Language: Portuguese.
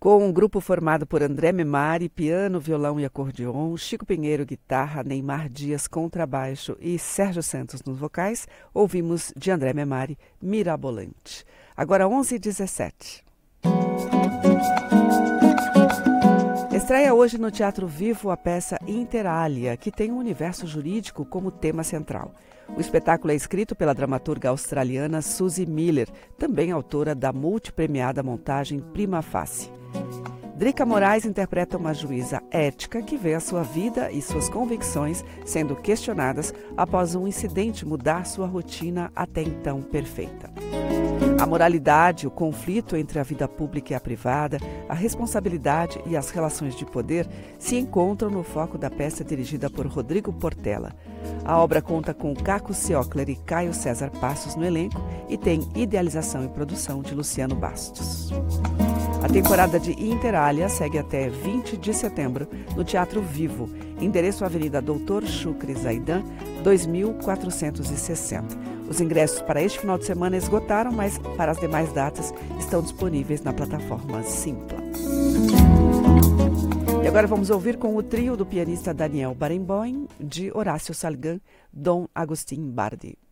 Com um grupo formado por André Memari, piano, violão e acordeon, Chico Pinheiro, guitarra, Neymar Dias, contrabaixo e Sérgio Santos nos vocais, ouvimos de André Memari, Mirabolante. Agora 11h17. Estreia hoje no Teatro Vivo a peça Inter Alia, que tem o universo jurídico como tema central. O espetáculo é escrito pela dramaturga australiana Suzy Miller, também autora da multipremiada montagem Prima Facie. Drica Moraes interpreta uma juíza ética que vê a sua vida e suas convicções sendo questionadas após um incidente mudar sua rotina até então perfeita. A moralidade, o conflito entre a vida pública e a privada, a responsabilidade e as relações de poder se encontram no foco da peça dirigida por Rodrigo Portela. A obra conta com Caco Ciocler e Caio César Passos no elenco e tem idealização e produção de Luciano Bastos. A temporada de Inter Alia segue até 20 de setembro no Teatro Vivo, endereço Avenida Doutor Chucre Zaidan, 2460. Os ingressos para este final de semana esgotaram, mas para as demais datas estão disponíveis na plataforma Simpla. E agora vamos ouvir com o trio do pianista Daniel Barenboim, de Horácio Salgan, Dom Agustin Bardi.